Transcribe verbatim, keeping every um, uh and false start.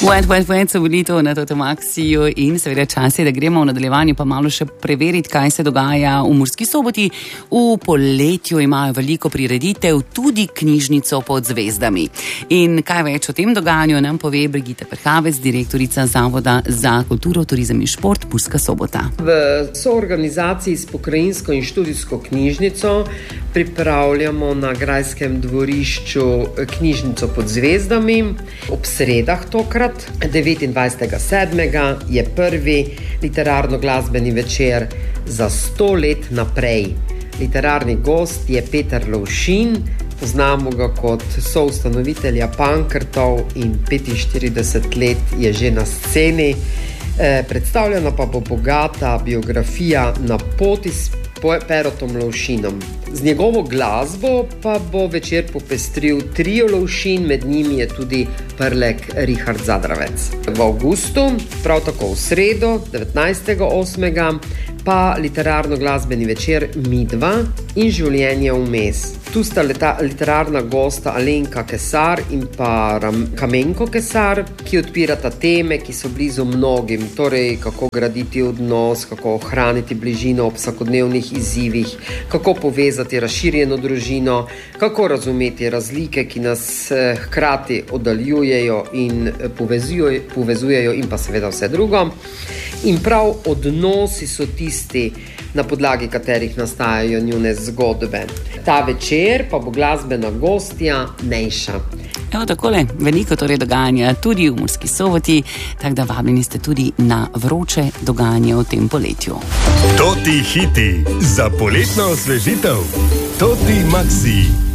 Wet, wet, wet so bili to na Totomaksiju in seveda čas je, da gremo v nadaljevanju pa malo še preveriti, kaj se dogaja v Murski Soboti. V poletju imajo veliko prireditev, tudi knjižnico pod zvezdami. In kaj več o tem dogajanju nam pove Brigita Perhavec, direktorica Zavoda za kulturo, turizem in šport Murska Sobota. V soorganizaciji s pokrajinsko in študijsko knjižnico pripravljamo na Grajskem dvorišču knjižnico pod zvezdami. Ob sredah tokrat, devetindvajsetega sedmega je prvi literarno-glasbeni večer za sto let naprej. Literarni gost je Peter Lovšin, poznamo ga kot soustanovitelja Pankrtov in petinštirideset let je že na sceni. E, predstavljena pa bo bogata biografija Na poti s Perotom Lovšinom. Z njegovo glasbo pa bo večer popestril trio Lovšin, med njimi je tudi prlek Richard Zadravec. V avgustu, prav tako v sredo, devetnajstega osmega, pa literarno-glasbeni večer Midva in Življenje vmes. Tu sta leta, literarna gosta Alenka Kesar in pa Ram, Kamenko Kesar, ki odpirata teme, ki so blizu mnogim, torej kako graditi odnos, kako ohraniti bližino ob vsakodnevnih izzivih, kako povezati razširjeno družino, kako razumeti razlike, ki nas eh, hkrati oddaljujejo in povezujejo, povezujejo in pa seveda vse drugo. In prav odnosi so tisti, na podlagi katerih nastajajo njune zgodbe. Ta večer pa bo glasbena gostja Nejša. Evo takole, veliko torej dogajanja tudi v Murski Soboti, tako da vabljeni ste tudi na vroče dogajanje v tem poletju. Toti hiti za poletno osvežitev. Toti Maxi.